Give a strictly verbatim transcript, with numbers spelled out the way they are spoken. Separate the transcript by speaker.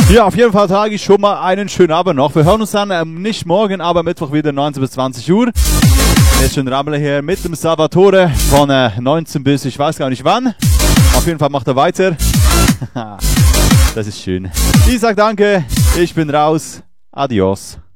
Speaker 1: Ja, auf jeden Fall trage ich schon mal einen schönen Abend noch. Wir hören uns dann ähm, nicht morgen, aber Mittwoch wieder neunzehn bis zwanzig Uhr. Jetzt schon Rammler hier mit dem Salvatore von äh, neunzehn bis ich weiß gar nicht wann. Auf jeden Fall macht er weiter. Das ist schön. Ich sag danke, ich bin raus. Adios.